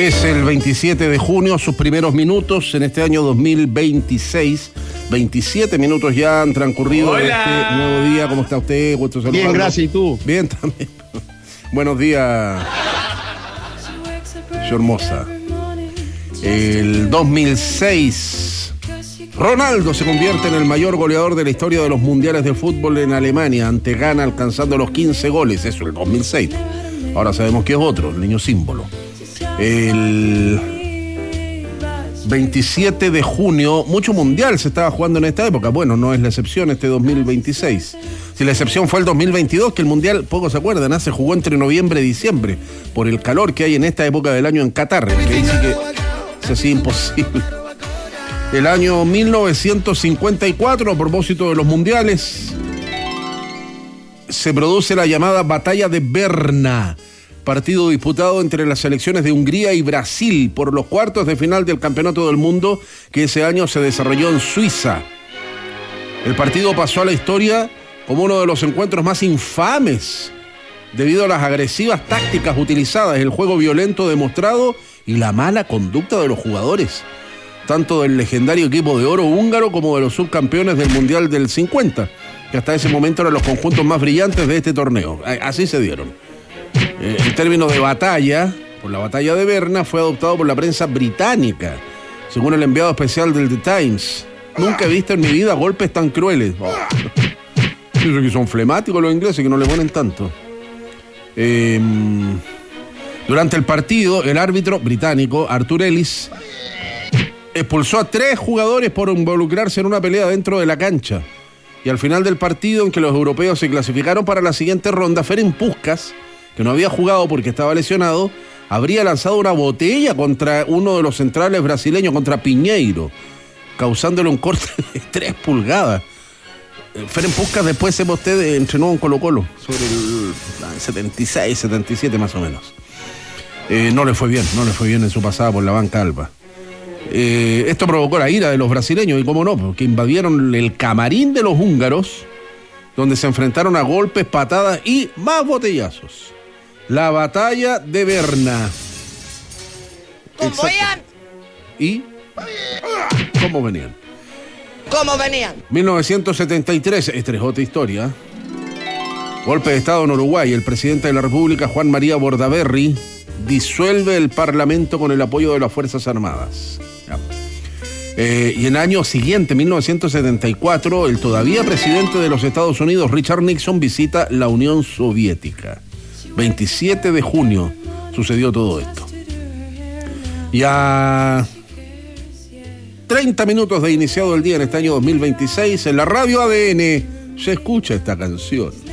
Es el 27 de junio, sus primeros minutos en este año 2026. 27 minutos ya han transcurrido. Hola. De este nuevo día. ¿Cómo está usted? Gusto saludarlo. Bien, gracias. ¿Y tú? Bien, también. Buenos días, señor Moza. El 2006, Ronaldo se convierte en el mayor goleador de la historia de los mundiales de fútbol en Alemania, ante Ghana, alcanzando los 15 goles. Eso, el 2006. Ahora sabemos que es otro, el niño símbolo. El 27 de junio, mucho mundial se estaba jugando en esta época. Bueno, no es la excepción este 2026. Si la excepción fue el 2022, que el mundial, pocos se acuerdan, se jugó entre noviembre y diciembre, por el calor que hay en esta época del año en Qatar, que dice que es así imposible. El año 1954, a propósito de los mundiales, se produce la llamada Batalla de Berna, partido disputado entre las selecciones de Hungría y Brasil por los cuartos de final del Campeonato del Mundo, que ese año se desarrolló en Suiza. El partido pasó a la historia como uno de los encuentros más infames debido a las agresivas tácticas utilizadas, el juego violento demostrado y la mala conducta de los jugadores, tanto del legendario equipo de oro húngaro como de los subcampeones del Mundial del 50, que hasta ese momento eran los conjuntos más brillantes de este torneo. Así se dieron. En términos de batalla, por la batalla de Berna, fue adoptado por la prensa británica, según el enviado especial del The Times. Nunca he visto en mi vida golpes tan crueles. Eso que son flemáticos los ingleses, que no le ponen tanto. Durante el partido, el árbitro británico, Arthur Ellis, expulsó a 3 jugadores por involucrarse en una pelea dentro de la cancha. Y al final del partido, en que los europeos se clasificaron para la siguiente ronda, Ferenc Puskás, que no había jugado porque estaba lesionado, habría lanzado una botella contra uno de los centrales brasileños, contra Piñeiro, causándole un corte de 3 pulgadas. Ferenc Puskás después, sepa usted, entrenó en Colo-Colo, sobre el 76, 77 más o menos. No le fue bien en su pasada por la banca alba. Esto provocó la ira de los brasileños, y cómo no, porque invadieron el camarín de los húngaros, donde se enfrentaron a golpes, patadas y más botellazos. La batalla de Berna. ¿Cómo venían? ¿Y? ¿Cómo venían? ¿Cómo venían? 1973, esta es otra historia. Golpe de Estado en Uruguay. El presidente de la República, Juan María Bordaberry, disuelve el Parlamento con el apoyo de las Fuerzas Armadas. Y en el año siguiente, 1974, el todavía presidente de los Estados Unidos, Richard Nixon, visita la Unión Soviética. 27 de junio sucedió todo esto. Y a 30 minutos de iniciado el día en este año 2026, en la radio ADN se escucha esta canción.